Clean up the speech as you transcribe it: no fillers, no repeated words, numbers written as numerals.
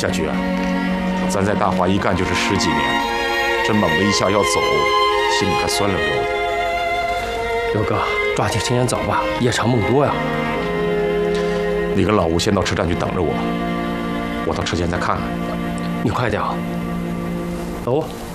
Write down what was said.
家驹啊，咱在大华一干就是10几年，这猛的一下要走，心里还酸溜溜的。 刘哥，抓紧时间走吧，夜长梦多呀。 你跟老吴先到车站去等着我，我到车前再看看。 你快点啊，走。